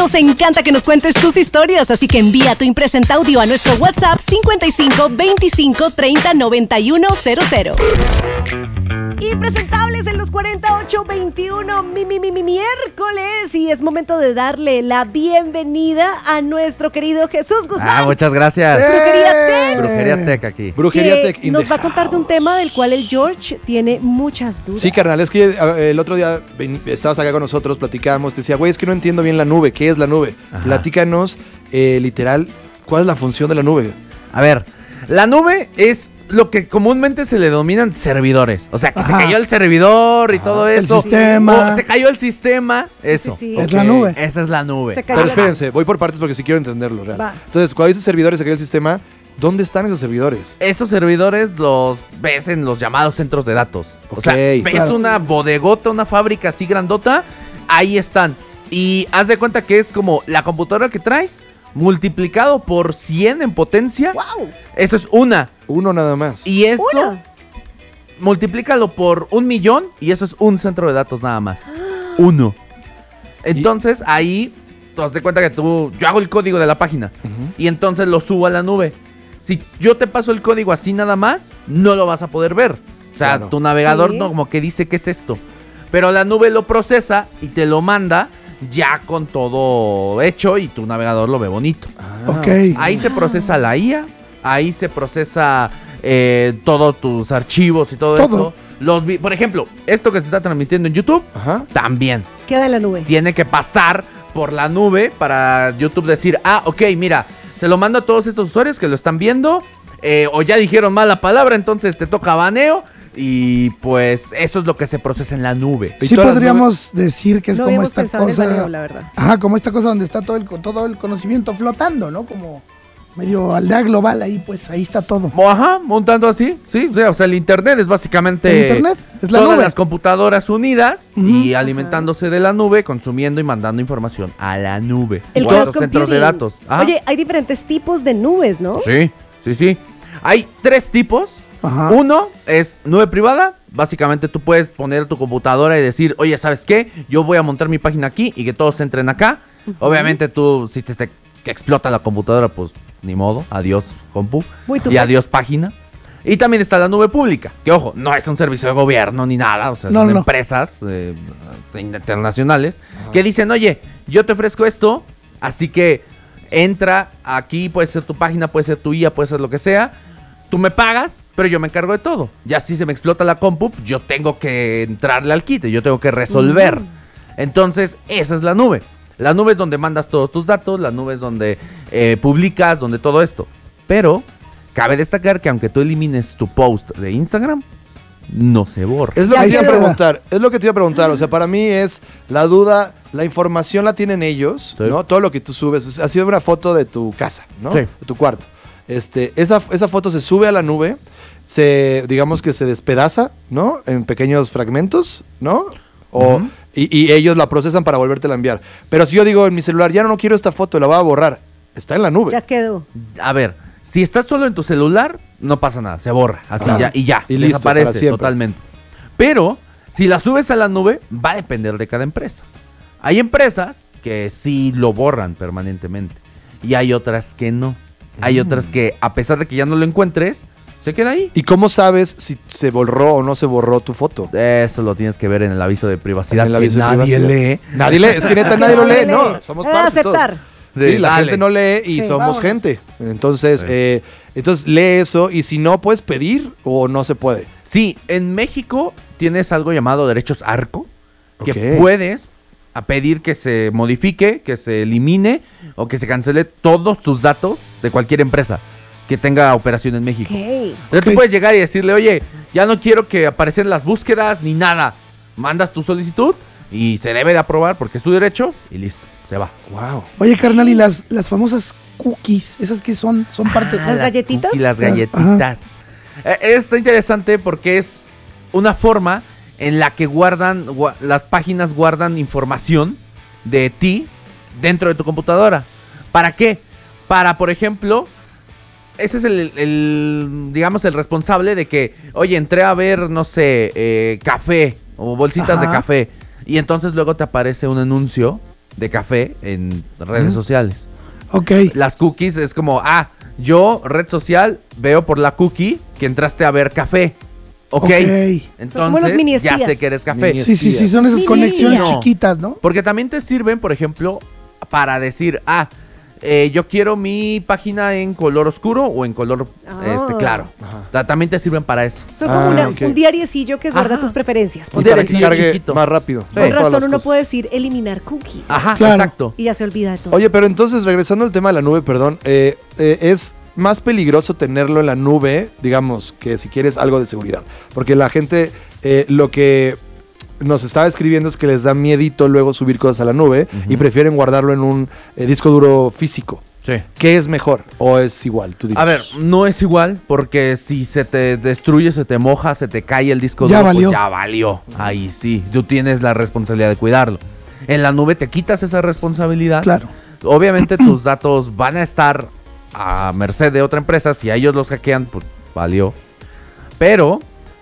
Nos encanta que nos cuentes tus historias, así que envía tu impresenta audio a nuestro WhatsApp 55 25 30 91 00. Impresentables en los 4821 miércoles, y es momento de darle la bienvenida a nuestro querido Jesús Guzmán. Muchas gracias. Brujería Tech. Brujería Tech aquí. Brujería Tech nos va a contar de un tema del cual el George tiene muchas dudas. Sí, carnal, es que el otro día estabas acá con nosotros, platicábamos, te decía, güey, es que no entiendo bien la nube, ¿qué es la nube? Ajá. Platícanos, literal, ¿cuál es la función de la nube? A ver, la nube es lo que comúnmente se le denominan servidores. O sea, que se cayó el servidor y todo eso. El sistema. O se cayó el sistema. Eso. Sí. Okay. Es la nube. Esa es la nube. Pero espérense, voy por partes porque sí quiero entenderlo. Real. Va. Entonces, cuando dices servidores, se cayó el sistema, ¿dónde están esos servidores? Estos servidores los ves en los llamados centros de datos. Okay, o sea, ves una bodegota, una fábrica así grandota, ahí están. Y haz de cuenta que es como la computadora que traes multiplicado por 100 en potencia. ¡Wow! Eso es una. Uno nada más. Y eso, multiplícalo por 1,000,000 y eso es un centro de datos nada más. Uno. Entonces, ahí, tú haz de cuenta que yo hago el código de la página y entonces lo subo a la nube. Si yo te paso el código así nada más, no lo vas a poder ver. O sea, tu navegador no, como que dice, ¿qué es esto? Pero la nube lo procesa y te lo manda ya con todo hecho y tu navegador lo ve bonito. Ahí se procesa la IA, ahí se procesa todos tus archivos y todo eso. Por ejemplo, esto que se está transmitiendo en YouTube, también queda en la nube. Tiene que pasar por la nube para YouTube decir, ok, mira, se lo mando a todos estos usuarios que lo están viendo, o ya dijeron mala palabra, entonces te toca baneo. Y pues eso es lo que se procesa en la nube. Sí podríamos decir que es como esta cosa. Baneo, la verdad. Como esta cosa donde está todo el conocimiento flotando, ¿no? Como medio aldea global ahí, pues ahí está todo. Montando así, sí. O sea, el internet es básicamente el internet es la todas nube. Las computadoras unidas y alimentándose de la nube, consumiendo y mandando información a la nube. El cloud computing. Centros de datos. Oye, hay diferentes tipos de nubes, ¿no? Sí. Hay 3 tipos. Uno es nube privada. Básicamente tú puedes poner tu computadora y decir, oye, ¿sabes qué? Yo voy a montar mi página aquí y que todos entren acá. Obviamente tú, si te explota la computadora, pues ni modo, adiós compu y adiós página. Y también está la nube pública, que ojo, no es un servicio de gobierno ni nada, o sea, son empresas internacionales que dicen, oye, yo te ofrezco esto, así que entra aquí, puede ser tu página, puede ser tu IA, puede ser lo que sea. Tú me pagas, pero yo me encargo de todo. Ya si se me explota la compu, yo tengo que entrarle al quite, yo tengo que resolver. Entonces, esa es la nube. La nube es donde mandas todos tus datos, la nube es donde publicas, donde todo esto. Pero cabe destacar que aunque tú elimines tu post de Instagram, no se borra. Es lo que te iba a preguntar. O sea, para mí es la duda, la información la tienen ellos, ¿no? Todo lo que tú subes. Ha sido una foto de tu casa, ¿no? Sí. De tu cuarto. Esa foto se sube a la nube, digamos que se despedaza, ¿no? En pequeños fragmentos, ¿no? Y ellos la procesan para volvértela a enviar. Pero si yo digo en mi celular, ya no quiero esta foto, la voy a borrar, está en la nube. Ya quedó. A ver, si estás solo en tu celular, no pasa nada, se borra, así y listo, desaparece totalmente. Pero si la subes a la nube, va a depender de cada empresa. Hay empresas que sí lo borran permanentemente y hay otras que no. Hay otras que, a pesar de que ya no lo encuentres, se queda ahí. ¿Y cómo sabes si se borró o no se borró tu foto? Eso lo tienes que ver en el aviso de privacidad. Nadie lee. Nadie lee, es que neta nadie lo lee, no. Somos parte aceptar. Sí, la gente no lee y somos gente. Entonces, lee eso y si no, ¿puedes pedir o no se puede? Sí, en México tienes algo llamado derechos ARCO, que puedes a pedir que se modifique, que se elimine o que se cancele todos tus datos de cualquier empresa que tenga operación en México. Entonces tú puedes llegar y decirle, oye, ya no quiero que aparezcan las búsquedas ni nada. Mandas tu solicitud y se debe de aprobar porque es tu derecho y listo, se va. Wow. Oye, carnal, y las famosas cookies, esas que son parte de las galletitas. Y las galletitas. Está interesante porque es una forma en la que las páginas guardan información de ti dentro de tu computadora. ¿Para qué? Para, por ejemplo, ese es digamos, el responsable de que, oye, entré a ver, no sé, café o bolsitas de café. Y entonces luego te aparece un anuncio de café en redes sociales. Ok. Las cookies es como, yo, red social, veo por la cookie que entraste a ver café. Ok. Son como los mini Entonces ya espías. sé que eres café. Mini Sí, son esas Mini conexiones espías. chiquitas, ¿no? Porque también te sirven, por ejemplo, para decir, yo quiero mi página en color oscuro o en color claro. También te sirven para eso. Son como ok. un diariecillo que guarda tus preferencias. Un Y para que diario cargue chiquito. más rápido. Sí. Con Todas razón las uno cosas. puede decir eliminar cookies. Ajá, Claro. exacto. Y ya se olvida de todo. Oye, pero entonces, regresando al tema de la nube, perdón, es más peligroso tenerlo en la nube, digamos, que si quieres algo de seguridad. Porque la gente, lo que nos estaba escribiendo es que les da miedito luego subir cosas a la nube y prefieren guardarlo en un disco duro físico. Sí. ¿Qué es mejor o es igual? Tú dices. A ver, no es igual porque si se te destruye, se te moja, se te cae el disco Ya duro, valió. pues ya valió. Ahí sí, tú tienes la responsabilidad de cuidarlo. En la nube te quitas esa responsabilidad. Claro. Obviamente tus datos van a estar a merced de otra empresa. Si a ellos los hackean, pues valió. Pero,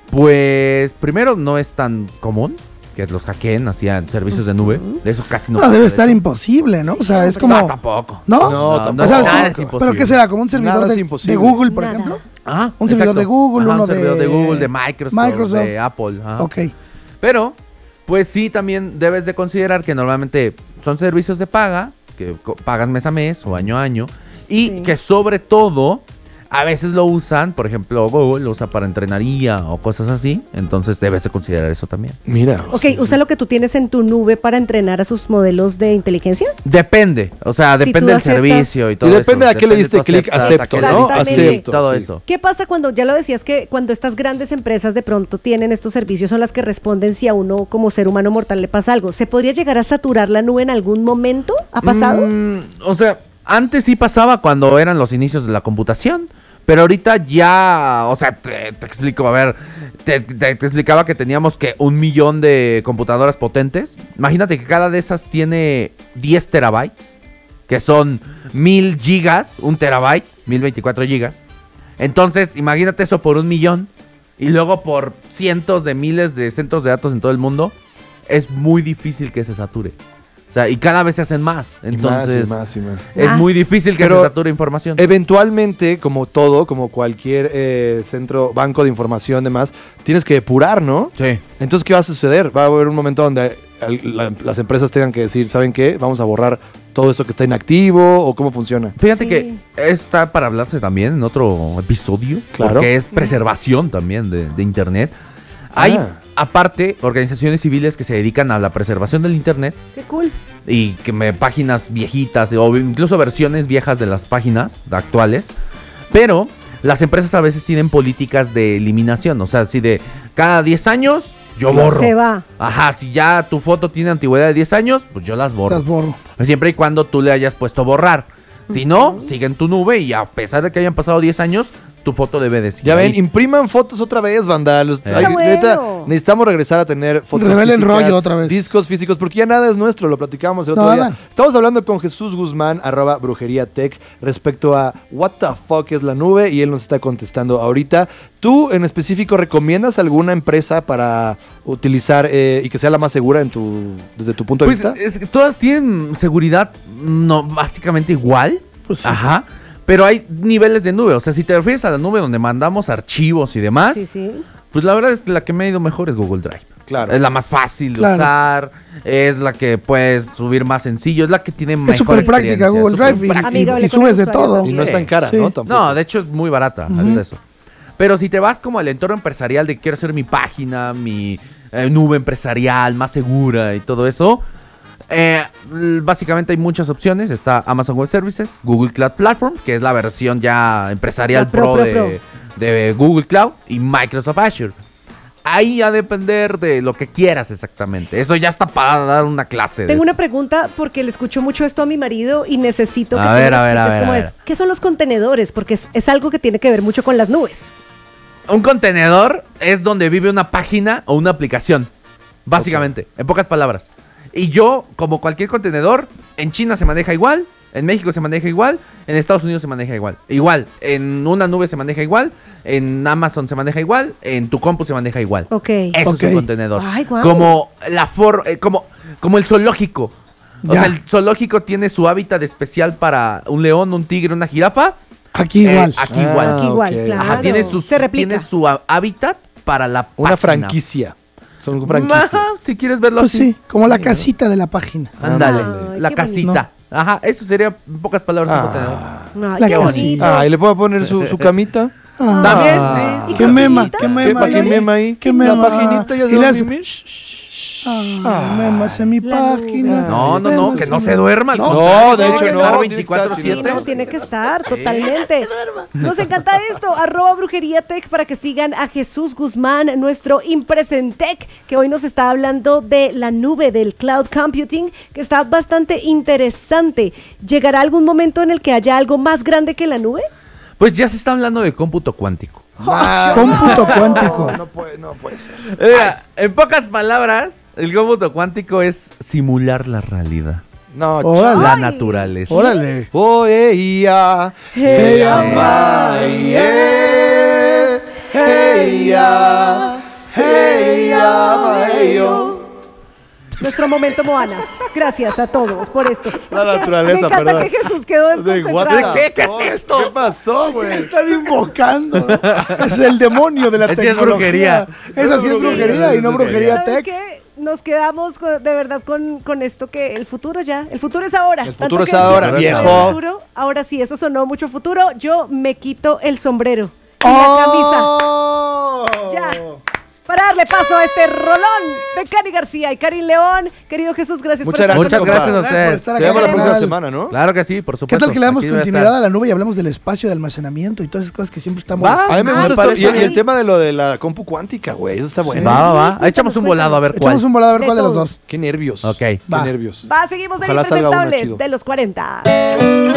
pues, primero no es tan común que los hackeen hacia servicios de nube. De eso casi no No, debe pasa estar eso. imposible, ¿no? O sea, es Sí, como... No, tampoco. ¿No? No, tampoco. O sea, es nada como- es imposible. ¿Pero qué será? ¿Como un servidor Nada es de imposible. Google, por Nada. ejemplo? Ah, Un servidor de Google, Ajá, uno un servidor de- de Google, de Microsoft, de Apple. Ajá. Ok. Pero, pues sí, también debes de considerar que normalmente son servicios de paga, que pagas mes a mes o año a año, y Sí. que sobre todo a veces lo usan, por ejemplo, Google lo usa para entrenar IA o cosas así, entonces debes de considerar eso también. Mira. Ok, usa lo que tú tienes en tu nube para entrenar a sus modelos de inteligencia. Depende, o sea, Si depende tú del aceptas- servicio y todo Y eso. depende de a qué le diste tú clic, aceptas, acepto, a qué le ¿no? diste clic, Acepto. todo sí. eso. ¿Qué pasa cuando, ya lo decías, que cuando estas grandes empresas de pronto tienen estos servicios, son las que responden si a uno como ser humano mortal le pasa algo? ¿Se podría llegar a saturar la nube en algún momento? ¿Ha pasado? O sea, antes sí pasaba cuando eran los inicios de la computación, pero ahorita ya, o sea, te explico, a ver, te explicaba que teníamos que 1 millón de computadoras potentes. Imagínate que cada de esas tiene 10 terabytes, que son 1000 gigas, 1 terabyte, 1024 gigas. Entonces, imagínate eso por 1 millón y luego por cientos de miles de centros de datos en todo el mundo. Es muy difícil que se sature. O sea, y cada vez se hacen más. Entonces, Y más. es Más. muy difícil que Pero se sature información. Eventualmente, como todo, como cualquier centro, banco de información, demás, tienes que depurar, ¿no? Sí. Entonces, ¿qué va a suceder? Va a haber un momento donde las empresas tengan que decir, ¿saben qué? Vamos a borrar todo esto que está inactivo o cómo funciona. Fíjate Sí. que está para hablarse también en otro episodio. Claro. Porque es preservación también de Internet. Hay, aparte, organizaciones civiles que se dedican a la preservación del Internet Qué cool. y páginas viejitas o incluso versiones viejas de las páginas actuales. Pero las empresas a veces tienen políticas de eliminación. O sea, si de cada 10 años yo borro. Se va. Ajá, si ya tu foto tiene antigüedad de 10 años, pues yo las borro. Las borro. Siempre y cuando tú le hayas puesto borrar. Si no, sigue en tu nube y a pesar de que hayan pasado 10 años, tu foto debe de seguir Ya ven, ahí. impriman fotos otra vez, banda. Está bueno. Necesitamos regresar a tener fotos Revelen físicas, rollo otra vez. discos físicos, porque ya nada es nuestro, lo platicamos el otro No, día. nada. Estamos hablando con Jesús Guzmán, @brujeriatech, respecto a what the fuck es la nube, y él nos está contestando ahorita. ¿Tú en específico recomiendas alguna empresa para utilizar y que sea la más segura desde tu punto de Pues vista? es que todas tienen seguridad básicamente igual. Pues sí. Ajá. Pero hay niveles de nube. O sea, si te refieres a la nube donde mandamos archivos y demás, Sí, sí. pues la verdad es que la que me ha ido mejor es Google Drive. Claro. Es la más fácil de Claro. usar, es la que puedes subir más sencillo, es la que tiene mejor Es súper práctica experiencia, Google súper Drive y- práctica. Amigable y con subes el de usuario todo. Y no es tan cara, Sí. ¿no? Tampoco. No, de hecho es muy barata, hasta eso. Pero si te vas como al entorno empresarial de quiero hacer mi página, mi nube empresarial más segura y todo eso, básicamente hay muchas opciones. Está Amazon Web Services, Google Cloud Platform, que es la versión ya empresarial La pro, de Google Cloud, y Microsoft Azure. Ahí ya depender de lo que quieras exactamente. Eso ya está para dar una clase. Tengo de una eso. pregunta porque le escucho mucho esto a mi marido y necesito que A tú ver, me a ver, a expliques ver, cómo a es. ver. ¿Qué son los contenedores? Porque es algo que tiene que ver mucho con las nubes. Un contenedor es donde vive una página o una aplicación. Básicamente, en pocas palabras. Y yo, como cualquier contenedor, en China se maneja igual, en México se maneja igual, en Estados Unidos se maneja igual. Igual, en una nube se maneja igual, en Amazon se maneja igual, en tu compu se maneja igual. Ok. Eso Ok. es un contenedor. Ay, guau. Como el zoológico. O sea, el zoológico tiene su hábitat especial para un león, un tigre, una jirafa. Aquí igual. Aquí igual. Aquí igual, ok. claro. Ajá, tiene Se replica. tiene su hábitat para la Una página. franquicia. Son franquicias. Ajá, si quieres verlo Pues así. sí, como la casita de la página. Ándale, Ay, la qué casita. Ajá, eso sería en pocas palabras. un contenedor. Ay, La qué casita. bonito. Ah, y le puedo poner su camita. También, sí. ¿Qué mema? ¿Qué ¿Qué mema? ¿Para qué mema ahí? ¿Qué La mema? paginita ya Y se va a las- mimir. Memas en mi La página. No, Memas que en no mi- se duerma. al No, contrario, de tiene hecho que no, estar tiene que estar, 24/7. Sí, no, tiene que estar totalmente. Nos encanta esto. @Brujería Tech para que sigan a Jesús Guzmán, nuestro Impresentec, que hoy nos está hablando de la nube del cloud computing, que está bastante interesante. ¿Llegará algún momento en el que haya algo más grande que la nube? Pues ya se está hablando de cómputo cuántico. Cómputo cuántico. No puede ser. Mira, en pocas palabras, el cómputo cuántico es simular la realidad, No, Órale. la Ay. naturaleza. Órale. Oh, ella, ella, Nuestro momento Moana. Gracias a todos por esto. La naturaleza, Me encanta perdón. que Jesús quedó De what desconcentrado. the ¿Qué es fuck? esto? ¿Qué pasó, güey? Están invocando. Es el demonio de la Esa sí es tecnología. brujería. Esa sí es brujería y no brujería ¿Sabes tech. qué? Nos quedamos de verdad con esto que el futuro ya, el futuro es ahora. El Tanto futuro es que ahora, decíamos viejo. del futuro, ahora sí, eso sonó mucho futuro. Yo me quito el sombrero y la camisa. Oh. Ya. Para darle paso a este rolón de Cari García y Karin León. Querido Jesús, gracias Muchas por gracias, Muchas gracias a Gracias por ustedes. estar Te acá, llamo la próxima carnal. semana, ¿no? Claro que sí, por ¿Qué supuesto. tal que le damos Aquí voy a continuidad estar. a la nube y hablamos del espacio de almacenamiento y todas esas cosas que siempre estamos... Va. A mí me Ah, gusta me esto. parece Y el bien. tema de lo de la compu cuántica, güey. Eso está bueno. Va, va. cuéntanos, Echamos un volado a ver cuál. Echamos un volado a ver De cuál de los todo. dos. Qué nervios. Ok. Qué Va. nervios. Va, seguimos en Ojalá salga uno Impresentables chido. de los 40.